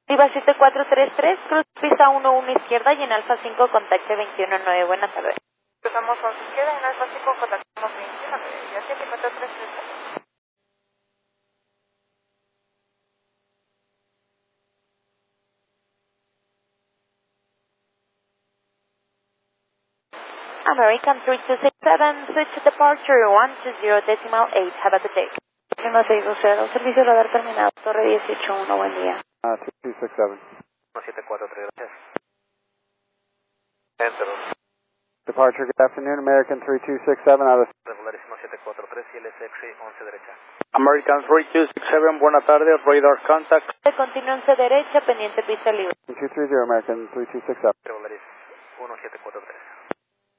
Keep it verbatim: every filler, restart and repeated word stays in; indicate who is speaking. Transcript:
Speaker 1: Viva siete cuatro tres tres, cruz pista uno uno izquierda y en Alfa cinco contacte veintiuno nueve. Buenas tardes.
Speaker 2: Cruzamos once izquierda, en Alfa cinco contactamos veintiuno nueve. Ya siete cuatro tres tres.
Speaker 1: American three two six seven, switch departure one two zero decimal eight. Have a good day.
Speaker 3: Lima seis dos cero, servicio radar terminado, Torre dieciocho uno, buen día.
Speaker 4: Uh, two two six seven.
Speaker 5: uno siete cuatro tres, gracias. Enter.
Speaker 4: Departure, good afternoon, American three two six seven, out of...
Speaker 5: Regularísimo siete cuatro tres y L S X once derecha.
Speaker 6: American three two six seven, buena tarde, radar contact.
Speaker 1: Continúense derecha, pendiente pista libre.
Speaker 4: two three zero, American three two six seven.
Speaker 5: Regularísimo uno siete cuatro tres.